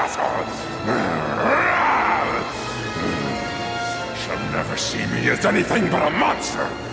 Shall never see me as anything but a monster.